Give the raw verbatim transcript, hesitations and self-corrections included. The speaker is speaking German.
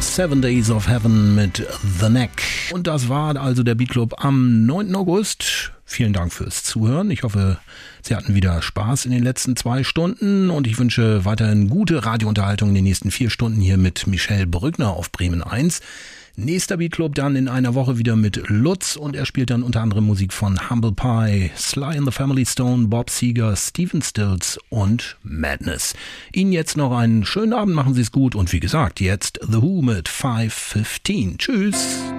Seven Days of Heaven mit The Neck. Und das war also der Beat Club am neunten August. Vielen Dank fürs Zuhören. Ich hoffe, Sie hatten wieder Spaß in den letzten zwei Stunden und ich wünsche weiterhin gute Radiounterhaltung in den nächsten vier Stunden hier mit Michel Brückner auf Bremen eins. Nächster Beat Club dann in einer Woche wieder mit Lutz und er spielt dann unter anderem Musik von Humble Pie, Sly and the Family Stone, Bob Seger, Stephen Stills und Madness. Ihnen jetzt noch einen schönen Abend, machen Sie es gut und wie gesagt, jetzt The Who mit five fifteen. Tschüss!